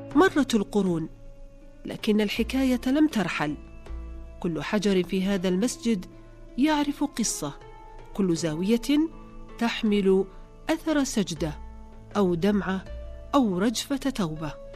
مرت القرون لكن الحكاية لم ترحل. كل حجر في هذا المسجد يعرف قصة، كل زاوية تحمل أثر سجدة أو دمعة أو رجفة توبة.